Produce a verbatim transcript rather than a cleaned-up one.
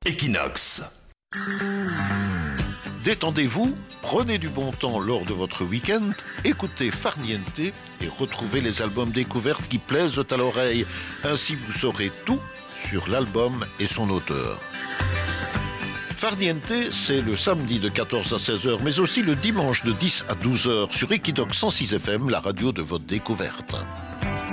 Equinox. Détendez-vous, prenez du bon temps lors de votre week-end, écoutez Farniente et retrouvez les albums découvertes qui plaisent à l'oreille. Ainsi vous saurez tout sur l'album et son auteur. Farniente, c'est le samedi de quatorze à seize heures, mais aussi le dimanche de dix à douze heures sur Equinox cent six F M, la radio de votre découverte.